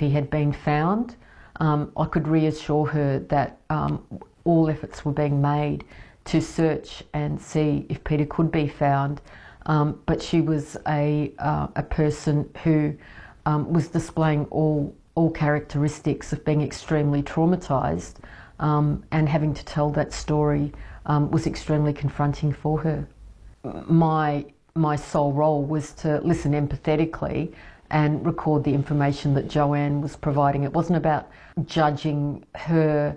he had been found. I could reassure her that all efforts were being made to search and see if Peter could be found. But she was a person who was displaying all characteristics of being extremely traumatised, and having to tell that story was extremely confronting for her. My sole role was to listen empathetically and record the information that Joanne was providing. It wasn't about judging her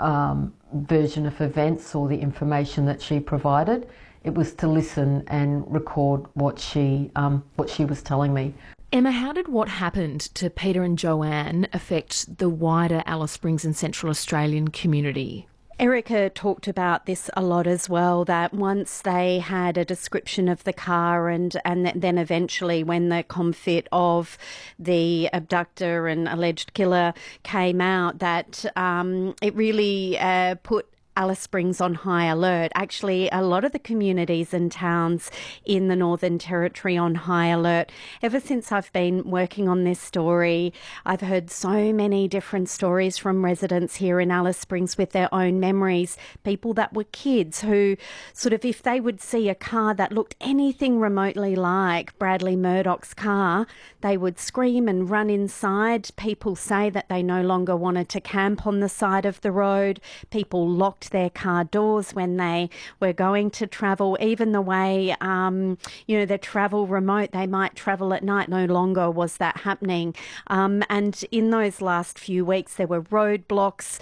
version of events or the information that she provided. It was to listen and record what she was telling me. Emma, how did what happened to Peter and Joanne affect the wider Alice Springs and Central Australian community? Erica talked about this a lot as well, that once they had a description of the car and then eventually when the confit of the abductor and alleged killer came out, that it really put Alice Springs on high alert. Actually, a lot of the communities and towns in the Northern Territory on high alert. Ever since I've been working on this story, I've heard so many different stories from residents here in Alice Springs with their own memories. People that were kids who sort of, if they would see a car that looked anything remotely like Bradley Murdoch's car, they would scream and run inside. People say that they no longer wanted to camp on the side of the road. People locked their car doors when they were going to travel. Even the way, the travel remote, they might travel at night, no longer was that happening. And in those last few weeks, there were roadblocks.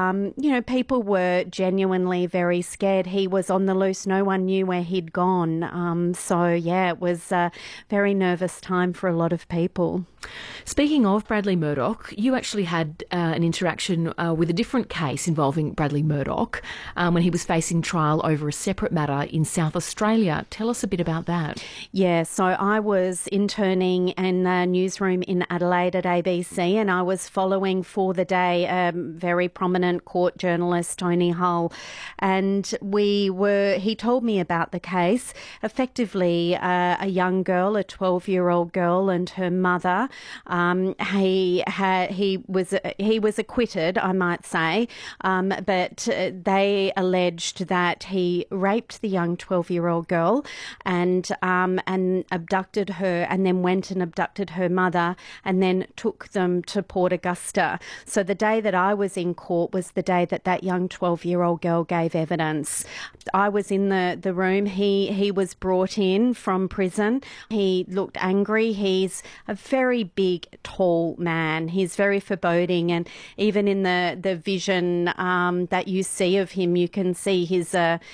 People were genuinely very scared. He was on the loose. No one knew where he'd gone. It was a very nervous time for a lot of people. Speaking of Bradley Murdoch, you actually had an interaction with a different case involving Bradley Murdoch when he was facing trial over a separate matter in South Australia. Tell us a bit about that. Yeah, so I was interning in the newsroom in Adelaide at ABC, and I was following for the day a very prominent court journalist, Tony Hull, and he told me about the case. Effectively, a young girl, a 12-year-old girl, and her mother. He was acquitted, I might say, but they alleged that he raped the young 12-year-old girl and abducted her, and then went and abducted her mother, and then took them to Port Augusta. So the day that I was in court was the day that young 12-year-old girl gave evidence. I was in the room. He was brought in from prison. He looked angry. He's a very big, tall man. He's very foreboding, and even in the vision that you see of him, you can see his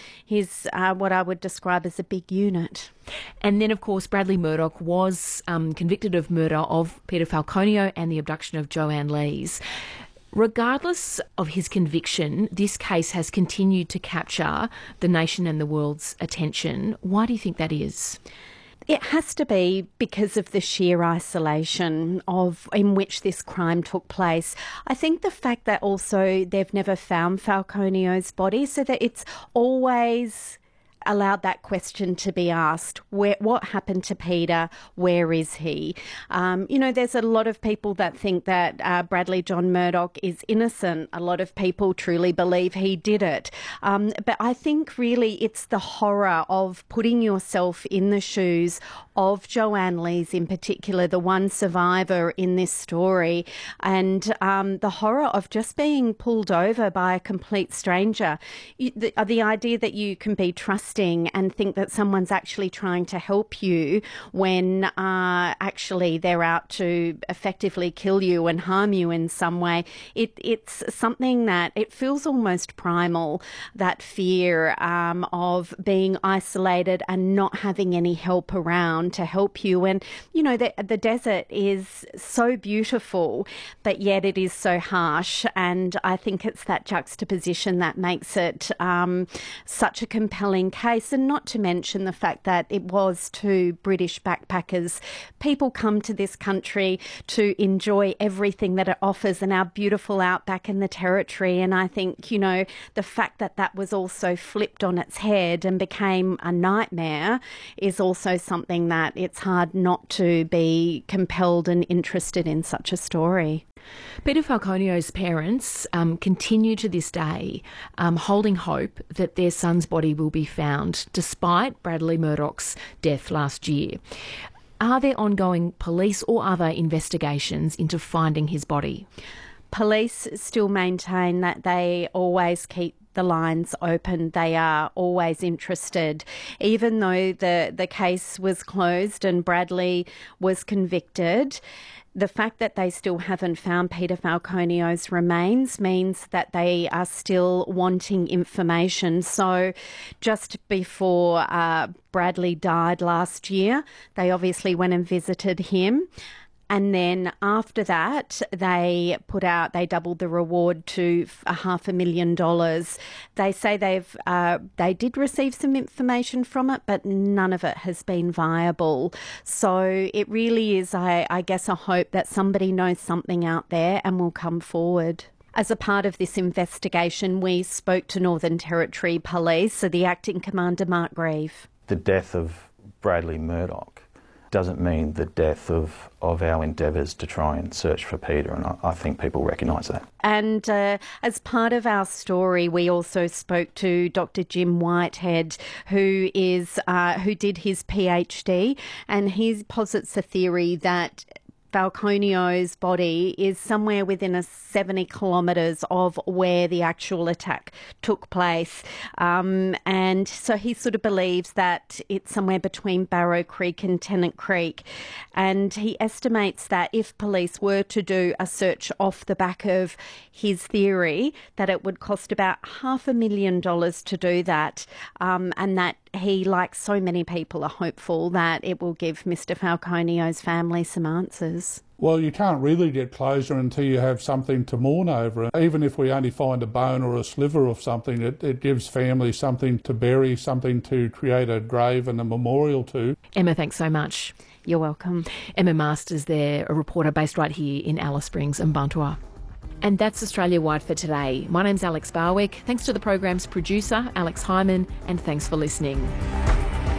what I would describe as a big unit. And then, of course, Bradley Murdoch was convicted of murder of Peter Falconio and the abduction of Joanne Lees. Regardless of his conviction, this case has continued to capture the nation and the world's attention. Why do you think that is? It has to be because of the sheer isolation in which this crime took place. I think the fact that also they've never found Falconio's body, so that it's always allowed that question to be asked. What happened to Peter? Where is he? There's a lot of people that think that Bradley John Murdoch is innocent. A lot of people truly believe he did it. But I think really it's the horror of putting yourself in the shoes of Joanne Lees in particular, the one survivor in this story, and the horror of just being pulled over by a complete stranger. The idea that you can be trusted and think that someone's actually trying to help you when actually they're out to effectively kill you and harm you in some way. It's something that it feels almost primal, that fear of being isolated and not having any help around to help you. And, the desert is so beautiful, but yet it is so harsh. And I think it's that juxtaposition that makes it such a compelling case. And not to mention the fact that it was two British backpackers. People come to this country to enjoy everything that it offers and our beautiful outback in the Territory. And I think, the fact that was also flipped on its head and became a nightmare is also something that it's hard not to be compelled and interested in such a story. Peter Falconio's parents continue to this day holding hope that their son's body will be found despite Bradley Murdoch's death last year. Are there ongoing police or other investigations into finding his body? Police still maintain that they always keep the lines open. They are always interested. Even though the case was closed and Bradley was convicted, the fact that they still haven't found Peter Falconio's remains means that they are still wanting information. So just before Bradley died last year, they obviously went and visited him. And then after that, they doubled the reward to $500,000. They say they did receive some information from it, but none of it has been viable. So it really is, I guess, a hope that somebody knows something out there and will come forward. As a part of this investigation, we spoke to Northern Territory Police, so the Acting Commander, Mark Grieve. The death of Bradley Murdoch doesn't mean the death of our endeavours to try and search for Peter, and I think people recognise that. And as part of our story, we also spoke to Dr. Jim Whitehead, who did his PhD, and he posits a theory that Falconio's body is somewhere within 70 kilometres of where the actual attack took place. And so he sort of believes that it's somewhere between Barrow Creek and Tennant Creek. And he estimates that if police were to do a search off the back of his theory, that it would cost about $500,000 to do that. And that he, like so many people, are hopeful that it will give Mr. Falconio's family some answers. Well, you can't really get closure until you have something to mourn over. Even if we only find a bone or a sliver of something, it gives families something to bury, something to create a grave and a memorial to. Emma, thanks so much. You're welcome. Emma Masters there, a reporter based right here in Alice Springs and Mparntwe. And that's Australia Wide for today. My name's Alex Barwick. Thanks to the program's producer, Alex Hyman, and thanks for listening.